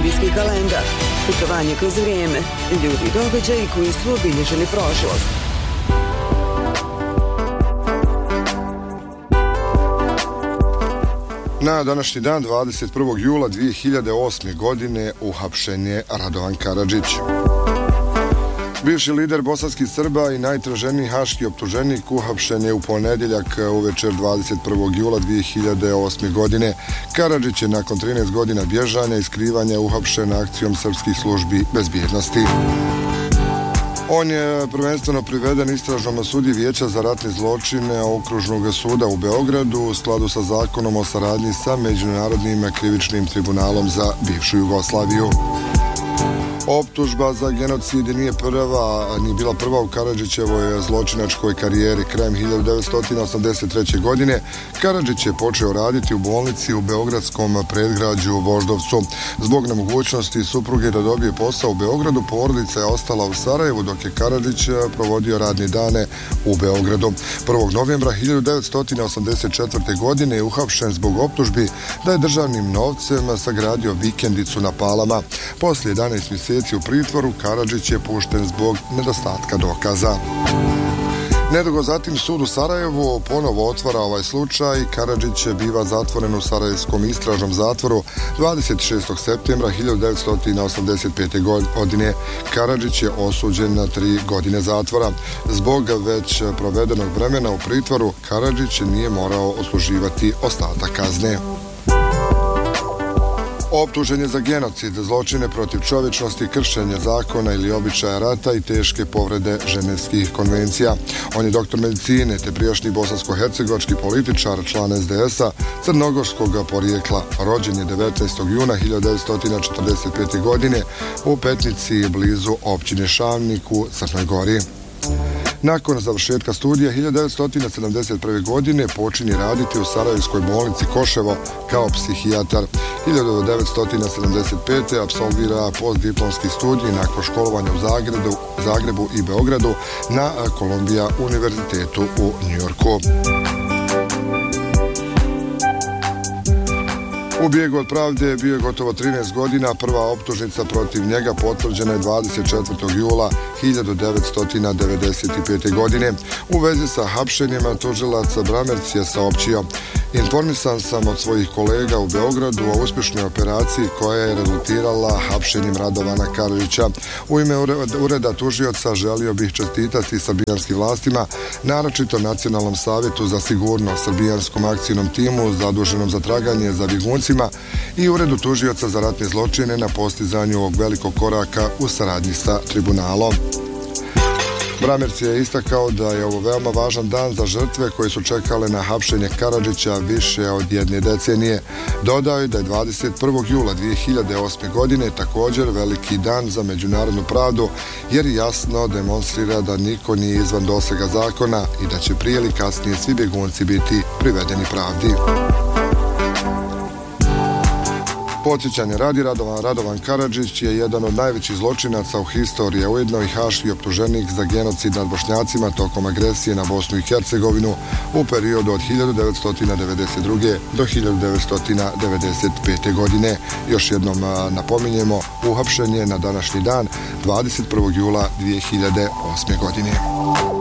istorijski kalendar, putovanje kroz vrijeme, ljudi i događaji koji su obilježili prošlost. Na današnji dan, 21. jula 2008. godine, uhapšen je Radovan Karadžić. Bivši lider bosanskih Srba i najtraženiji haški optuženik uhapšen je u ponedjeljak uvečer 21. jula 2008. godine. Karadžić je nakon 13 godina bježanja i skrivanja uhapšen akcijom srpskih službi bezbjednosti. On je prvenstveno priveden istražnom sudiji Vijeća za ratne zločine Okružnog suda u Beogradu u skladu sa zakonom o saradnji sa Međunarodnim krivičnim tribunalom za bivšu Jugoslaviju. Optužba za genocid nije bila prva u Karadžićevoj zločinačkoj karijeri. Krajem 1983. godine Karadžić je počeo raditi u bolnici u beogradskom predgrađu Voždovcu. Zbog nemogućnosti supruge da dobije posao u Beogradu, porodica je ostala u Sarajevu, dok je Karadžić provodio radne dane u Beogradu. 1. novembra 1984. godine je uhapšen zbog optužbi da je državnim novcem sagradio vikendicu na Palama. Poslije 11 mjeseci u pritvoru Karadžić je pušten zbog nedostatka dokaza. Nedugo zatim sud u Sarajevu ponovo otvara ovaj slučaj. Karadžić biva zatvoren u Sarajevskom istražnom zatvoru 26. septembra 1985. godine. Karadžić je osuđen na 3 godine zatvora. Zbog već provedenog vremena u pritvoru Karadžić nije morao odsluživati ostatak kazne. Optužen je za genocid, zločine protiv čovječnosti, kršenje zakona ili običaja rata i teške povrede ženevskih konvencija. On je doktor medicine te prijašnji bosansko-hercegovački političar, član SDS-a crnogorskog porijekla. Rođen je 19. juna 1945. godine u Petnici blizu općine Šavnik u Crnoj Gori. Nakon završetka studija 1971. godine počinje raditi u Sarajevskoj bolnici Koševo kao psihijatar. 1975. apsolvira postdiplomski studij nakon školovanja u Zagrebu i Beogradu na Columbia univerzitetu u Njujorku. U bijegu od pravde bio je gotovo 13 godina. Prva optužnica protiv njega potvrđena je 24. jula 1995. godine. U vezi sa hapšenjem tužilac Bramerc je saopćio: informisan sam od svojih kolega u Beogradu o uspješnoj operaciji koja je rezultirala hapšenjem Radovana Karadžića. U ime ureda tužioca želio bih čestitati srbijanskim vlastima, naročito Nacionalnom savjetu za sigurnost, srbijanskom akcijnom timu zaduženom za traganje za bjeguncima i uredu tužioca za ratne zločine na postizanju ovog velikog koraka u saradnji sa tribunalom. Bramerc je istakao da je ovo veoma važan dan za žrtve koje su čekale na hapšenje Karadžića više od 1 decenije. Dodao je da je 21. jula 2008. godine također veliki dan za međunarodnu pravdu, jer jasno demonstrira da niko nije izvan dosega zakona i da će prije ili kasnije svi bjegunci biti privedeni pravdi. Podsjećanje radi, Radovan Karadžić je jedan od najvećih zločinaca u historiji, ujedno i haški optuženik za genocid nad Bošnjacima tokom agresije na Bosnu i Hercegovinu u periodu od 1992. do 1995. godine. Još jednom napominjemo, uhapšen je na današnji dan 21. jula 2008. godine.